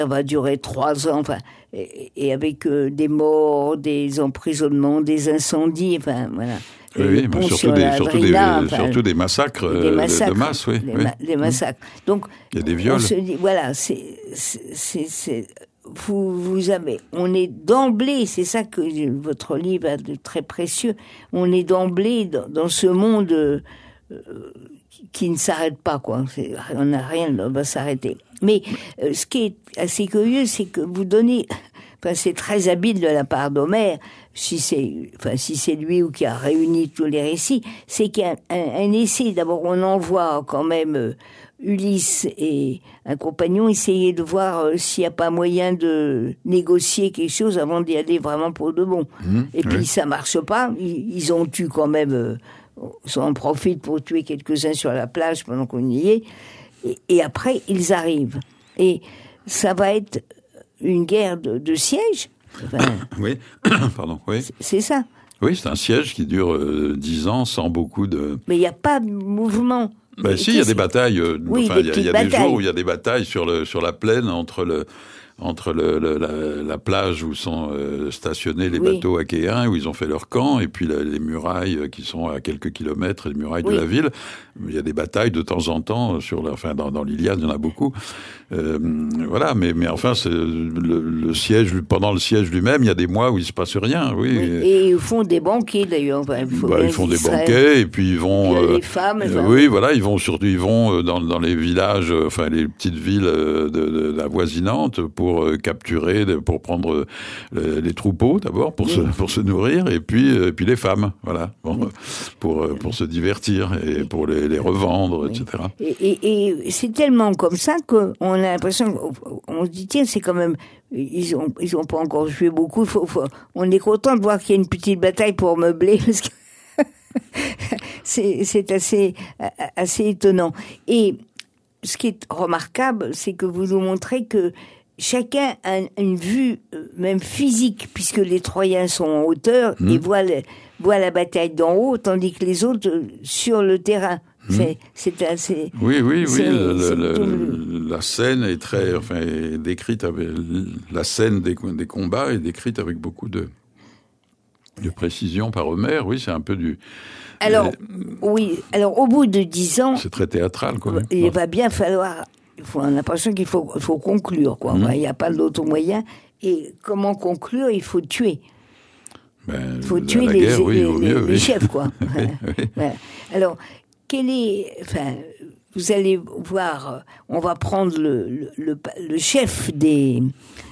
Ça va durer 3 ans, enfin, et avec des morts, des emprisonnements, des incendies, enfin, voilà. Oui, mais surtout des massacres, de masse, oui. Des massacres. Donc, il y a des viols. On se dit, voilà, on est d'emblée, c'est ça que votre livre a de très précieux, on est d'emblée dans ce monde qui ne s'arrête pas, quoi. On n'a rien, on va s'arrêter. Mais ce qui est assez curieux, c'est que vous donnez, enfin, c'est très habile de la part d'Homère, si c'est lui ou qui a réuni tous les récits, c'est qu'il y a un essai. D'abord, on envoie quand même Ulysse et un compagnon essayer de voir s'il n'y a pas moyen de négocier quelque chose avant d'y aller vraiment pour de bon. Et puis ça marche pas. Ils ont tué quand même. Ils en profitent pour tuer quelques-uns sur la plage pendant qu'on y est. Et après, ils arrivent. Et ça va être une guerre de siège. Enfin, oui, pardon, oui. C'est ça. Oui, c'est un siège qui dure 10 ans sans beaucoup de... Mais il n'y a pas de mouvement. Ben si, il y a des batailles. Oui, il y a des jours où il y a des batailles sur la plaine entre la plage où sont stationnés les bateaux achéens, où ils ont fait leur camp, et puis les murailles qui sont à quelques kilomètres, les murailles de la ville. Il y a des batailles de temps en temps dans l'Iliade, il y en a beaucoup. Voilà, mais enfin, c'est le siège, pendant le siège lui-même, il y a des mois où il se passe rien, oui. Et ils font des banquets d'ailleurs. Ils font des banquets, et puis ils vont. Les femmes. Oui, voilà, ils vont dans les villages, enfin les petites villes avoisinantes pour capturer, pour prendre les troupeaux d'abord pour se nourrir, et puis les femmes, voilà, pour se divertir et pour les revendre, etc. Et c'est tellement comme ça qu'on a l'impression, on se dit tiens, c'est quand même, ils ont pas encore joué beaucoup. On est content de voir qu'il y a une petite bataille pour meubler parce que c'est assez étonnant. Et ce qui est remarquable, c'est que vous nous montrez que chacun a une vue, même physique, puisque les Troyens sont en hauteur et voient la bataille d'en haut, tandis que les autres sur le terrain. C'est assez. Oui. La scène est décrite avec la scène des combats est décrite avec beaucoup de précision par Homère. Oui, c'est un peu du. Alors, au bout de 10 ans. C'est très théâtral, quoi. Il va bien falloir. On a l'impression qu'il faut conclure, quoi. Il n'y a pas d'autre moyen. Et comment conclure? Il faut tuer. Il faut tuer les chefs, quoi. Voilà. Alors, vous allez voir, on va prendre le chef des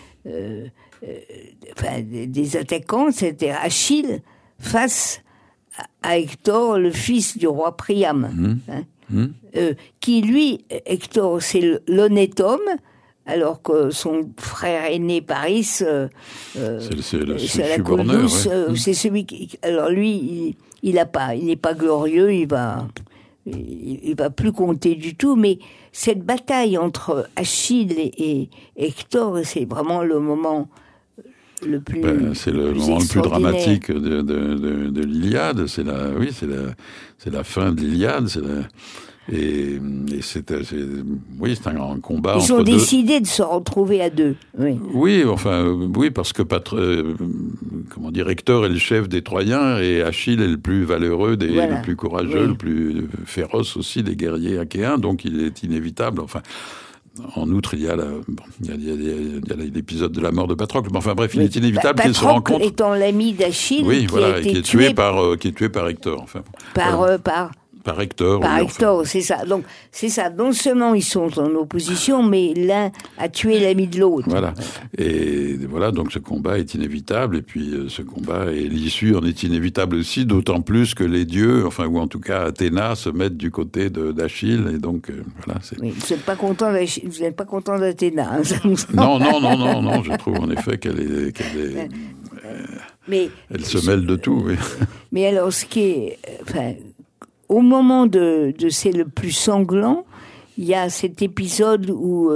attaquants, c'était Achille, face à Hector, le fils du roi Priam. Qui lui, Hector, c'est l'honnête homme, alors que son frère aîné Paris, c'est la coule douce, c'est celui qui. Alors lui, il n'est pas glorieux, il va plus compter du tout, mais cette bataille entre Achille et Hector, c'est vraiment le moment le plus c'est le moment le plus dramatique de l'Iliade. C'est la fin de l'Iliade. Et c'est un grand combat. Ils ont décidé de se retrouver à deux. Oui, parce que Hector est le chef des Troyens et Achille est le plus valeureux le plus courageux, le plus féroce aussi des guerriers achéens. Donc il est inévitable. Enfin. En outre, il y a l'épisode de la mort de Patrocle. Enfin bref, il est inévitable qu'ils se rencontrent. Patrocle étant l'ami d'Achille, qui est tué par Hector. Enfin, par Hector. Par Hector, c'est ça. Donc, c'est ça. Non seulement ils sont en opposition, mais l'un a tué l'ami de l'autre. Voilà. Et voilà, donc ce combat est inévitable. Et puis, ce combat et l'issue en est inévitable aussi, d'autant plus que les dieux, ou en tout cas Athéna, se mettent du côté d'Achille. Et donc, voilà. Oui, vous n'êtes pas content d'Athéna. Hein, non, je trouve en effet qu'elle est elle se mêle de tout. Oui. Mais alors, ce qui est... au moment de c'est le plus sanglant, il y a cet épisode où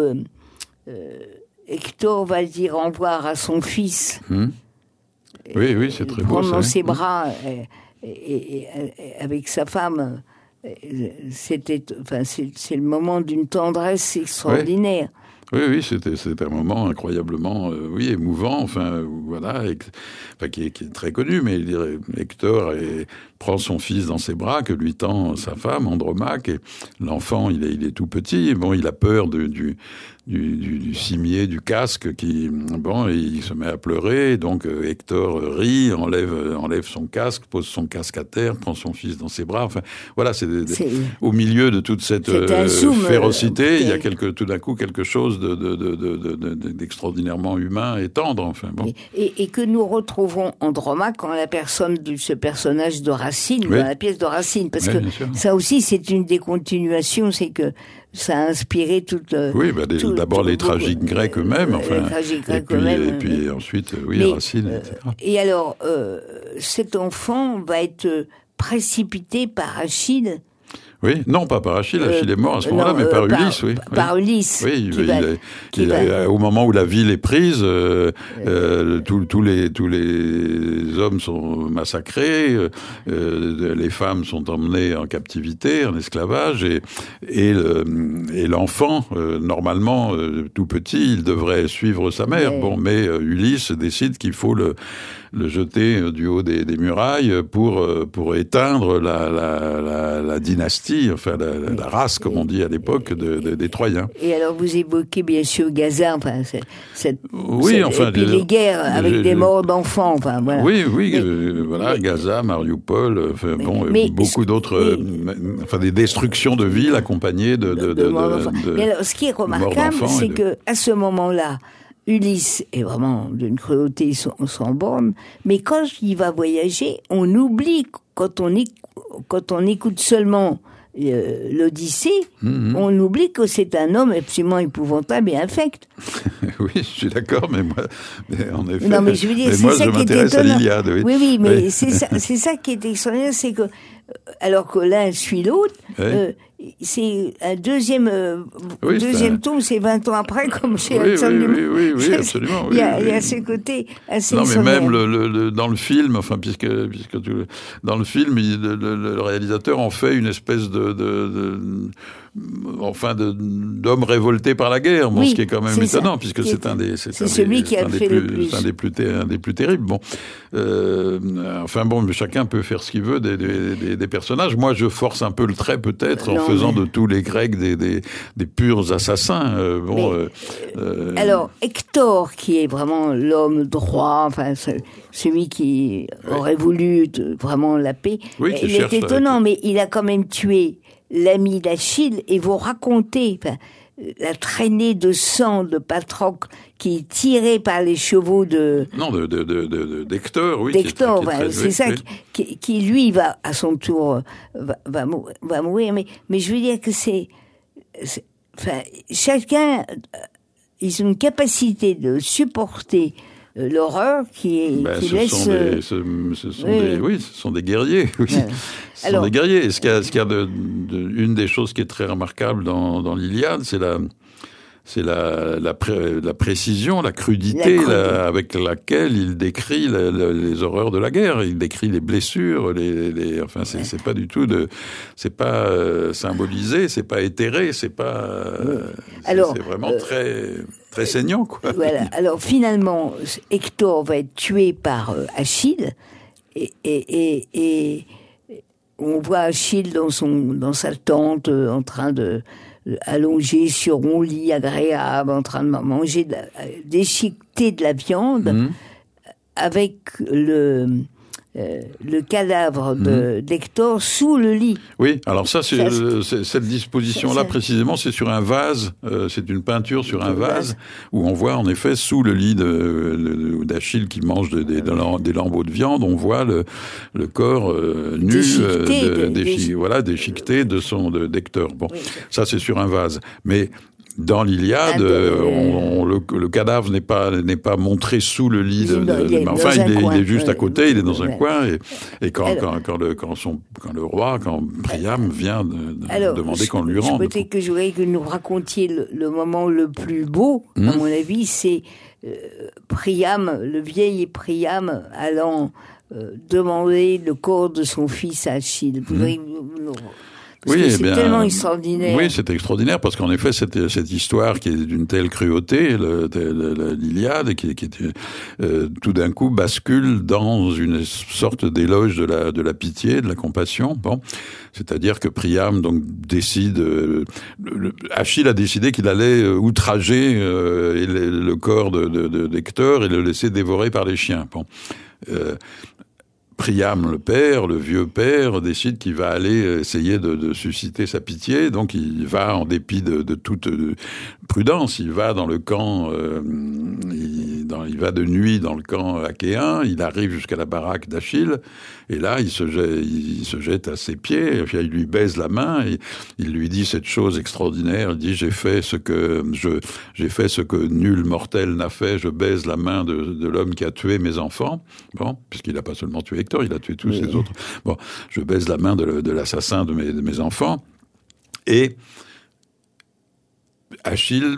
Hector va dire au revoir à son fils. Oui, c'est très beau. Prendre dans ses bras et avec sa femme. C'est le moment d'une tendresse extraordinaire. Oui, c'était un moment incroyablement, émouvant, voilà, qui est très connu, mais il dirait, Hector prend son fils dans ses bras, que lui tend sa femme, Andromaque, et l'enfant, il est tout petit, bon, il a peur du cimier, du casque, et il se met à pleurer, donc Hector rit, enlève son casque, pose son casque à terre, prend son fils dans ses bras, voilà, au milieu de toute cette férocité, il y a tout d'un coup quelque chose d'extraordinairement humain et tendre, Et que nous retrouvons Andromaque en la personne de ce personnage de Racine, dans la pièce de Racine, parce que ça aussi c'est une des continuations, c'est que ça a inspiré toute... d'abord les tragiques grecs eux-mêmes, et puis ensuite, Racine, etc. Et alors, cet enfant va être précipité par Achille. Oui, non, pas par Achille. Achille est mort à ce moment-là, mais par Ulysse, oui. Par Ulysse. Oui, au moment où la ville est prise, tous les hommes sont massacrés, les femmes sont emmenées en captivité, en esclavage, et l'enfant, normalement, tout petit, il devrait suivre sa mère. Mais Ulysse décide qu'il faut le jeter du haut des murailles pour éteindre la dynastie, la race, comme on dit à l'époque, des Troyens. Et alors vous évoquez bien sûr Gaza, et puis les guerres avec des morts d'enfants, voilà. Oui, voilà, Gaza, Mariupol, beaucoup d'autres, des destructions de villes accompagnées de morts d'enfants. Mais alors, ce qui est remarquable, c'est que à ce moment-là, Ulysse est vraiment d'une cruauté sans borne, mais quand il va voyager, on oublie, quand on écoute seulement l'Odyssée, on oublie que c'est un homme absolument épouvantable et infect. Oui, je suis d'accord, mais en effet. Non, mais je veux dire, c'est ça qui est étonnant. À l'Iliade, oui, mais c'est ça qui est extraordinaire, c'est que alors que l'un suit l'autre, c'est un deuxième tome, c'est 20 ans après, comme chez Alexandre Dumas. Oui, absolument. Il y a ce côté assez extraordinaire. Non, mais même dans le film, puisque dans le film, le réalisateur en fait une espèce d'homme révolté par la guerre, ce qui est quand même étonnant, puisque c'est celui qui a fait le plus. Un des plus terribles. Chacun peut faire ce qu'il veut des personnages. Moi, je force un peu le trait, peut-être, en faisant de tous les Grecs des purs assassins. Alors, Hector, qui est vraiment l'homme droit, celui qui aurait voulu vraiment la paix, il est étonnant, mais il a quand même tué l'ami d'Achille, et vous racontez la traînée de sang de Patrocle qui est tiré par les chevaux d'Hector, oui. D'Hector, c'est ça, qui lui va à son tour va mourir, mais je veux dire que chacun, ils ont une capacité de supporter l'horreur qui laisse... Ce sont des guerriers. Oui. Ce sont des guerriers. Et ce qu'il y a une des choses qui est très remarquable dans l'Iliade, c'est la précision, la crudité avec laquelle il décrit les horreurs de la guerre. Il décrit les blessures, c'est pas du tout c'est pas symbolisé, c'est pas éthéré, c'est pas. C'est vraiment très saignant, quoi. Voilà. Alors finalement, Hector va être tué par Achille, et on voit Achille dans sa tente en train de allongé sur un lit agréable, en train de manger, déchiqueter de la viande, avec le cadavre d'Hector sous le lit. Oui, alors cette disposition-là, précisément, c'est sur un vase, c'est une peinture sur un vase, où on voit en effet sous le lit d'Achille qui mange des lambeaux de viande, on voit le corps nu, déchiqueté d'Hector. Bon, ça c'est sur un vase. Mais dans l'Iliade, le cadavre n'est pas montré sous le lit il est juste à côté, il est dans un coin, et quand Priam vient demander qu'on lui rende. Peut-être que je voudrais que nous racontiez le moment le plus beau, à mon avis, c'est Priam, le vieil Priam allant demander le corps de son fils à Achille. Parce que c'est tellement extraordinaire. Oui, c'est extraordinaire parce qu'en effet, cette histoire qui est d'une telle cruauté, l'Iliade, qui tout d'un coup bascule dans une sorte d'éloge de la pitié, de la compassion. Bon, c'est-à-dire que Priam donc décide, Achille a décidé qu'il allait outrager le corps d'Hector et le laisser dévorer par les chiens. Bon. Priam, le père, le vieux père, décide qu'il va aller essayer de susciter sa pitié. Donc il va, en dépit de toute prudence, il va dans le camp, il va de nuit dans le camp achéen, il arrive jusqu'à la baraque d'Achille, et là il se jette à ses pieds, et puis il lui baise la main, et il lui dit cette chose extraordinaire, il dit j'ai fait ce que nul mortel n'a fait, je baise la main de l'homme qui a tué mes enfants. Bon, puisqu'il n'a pas seulement tué Hector, il a tué tous ses autres. Bon, je baise la main de l'assassin de mes enfants. Et Achille,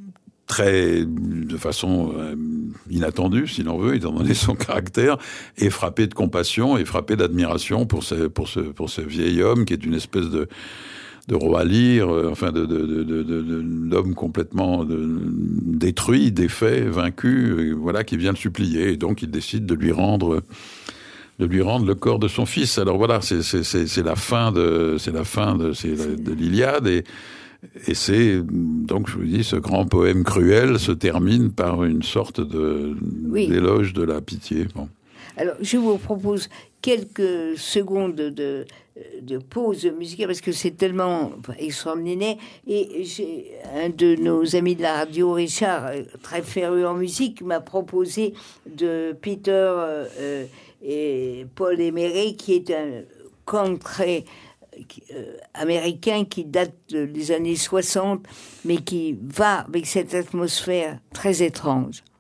de façon inattendue, si l'on veut, étant donné son caractère, est frappé de compassion et frappé d'admiration pour ce vieil homme qui est une espèce de roi Lear, enfin d'homme complètement détruit, défait, vaincu, voilà, qui vient le supplier. Et donc il décide de lui rendre le corps de son fils. Alors voilà, c'est la fin de l'Iliade, et c'est donc, je vous dis, ce grand poème cruel se termine par une sorte d'éloge de la pitié. Bon. Alors je vous propose quelques secondes de pause musicale parce que c'est tellement extraordinaire, et j'ai un de nos amis de la radio, Richard, très féru en musique, m'a proposé de Peter et Paul Emery, qui est un country américain qui date des années 60, mais qui va avec cette atmosphère très étrange.